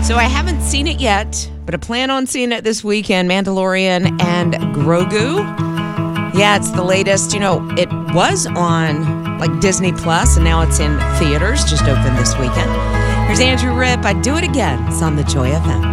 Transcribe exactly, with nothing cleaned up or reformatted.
So I haven't seen it yet, but I plan on seeing it this weekend. Mandalorian and Grogu. Yeah, it's the latest. You know, it was on like Disney Plus, and now it's in theaters. Just opened this weekend. Here's Andrew Ripp. I'd do it again. It's on the Joy F M.